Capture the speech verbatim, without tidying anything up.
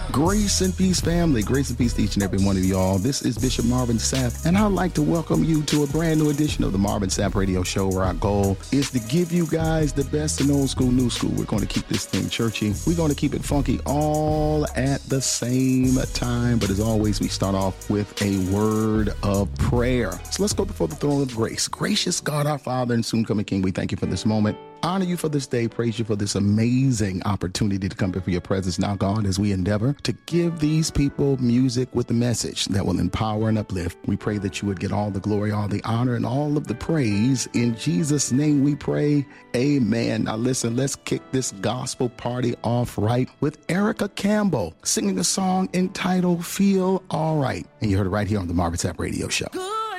Grace and peace, family. Grace and peace to each and every one of y'all. This is Bishop Marvin Sapp, and I'd like to welcome you to a brand new edition of the Marvin Sapp Radio Show, where our goal is to give you guys the best in old school, new school. We're going to keep this thing churchy. We're going to keep it funky all at the same time. But as always, we start off with a word of prayer. So let's go before the throne of grace. Gracious God, our Father and soon coming King, we thank you for this moment. Honor you for this day. Praise you for this amazing opportunity to come before your presence now, God, as we endeavor to give these people music with the message that will empower and uplift. We pray that you would get all the glory, all the honor, and all of the praise. In Jesus' name we pray. Amen. Now listen, let's kick this gospel party off right with Erica Campbell singing a song entitled Feel All Right. And you heard it right here on the Marvin Sapp Radio Show. Good.